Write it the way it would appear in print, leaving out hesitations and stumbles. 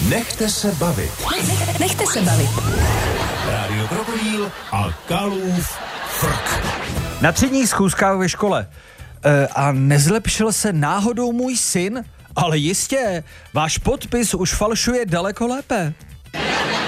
Nechte se bavit. Nechte se bavit. Rádio Krokodýl a Kalův frk. Na třídních schůzkách ve škole. A nezlepšil se náhodou můj syn? Ale jistě, váš podpis už falšuje daleko lépe.